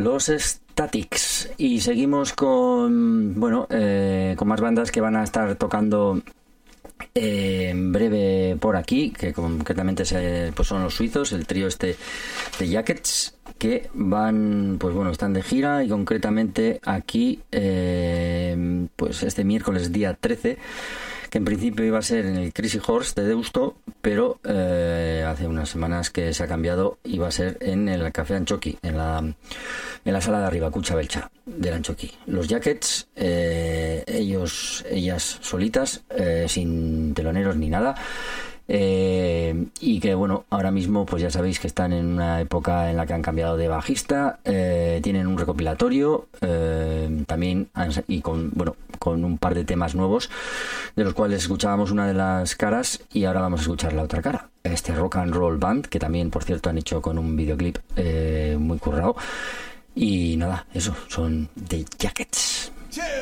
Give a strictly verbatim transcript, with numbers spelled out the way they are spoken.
los Statics. Y seguimos con, bueno, eh, con más bandas que van a estar tocando eh, en breve por aquí, que concretamente se, pues son los suizos, el trío este de Jackets, que van, pues bueno, están de gira y concretamente aquí, eh, pues este miércoles día trece, que en principio iba a ser en el Crazy Horse de Deusto, pero eh, hace unas semanas que se ha cambiado, iba a ser en el Café Anchoqui, en la, en la sala de arriba, Cucha Belcha, del Anchoqui. Los Jackets, eh, ellos, ellas solitas, eh, sin teloneros ni nada. Eh, y que bueno, ahora mismo pues ya sabéis que están en una época en la que han cambiado de bajista, eh, tienen un recopilatorio eh, también, y con bueno con un par de temas nuevos, de los cuales escuchábamos una de las caras y ahora vamos a escuchar la otra cara, este Rock and Roll Band, que también por cierto han hecho con un videoclip eh, muy currado. Y nada, eso, son The Jackets.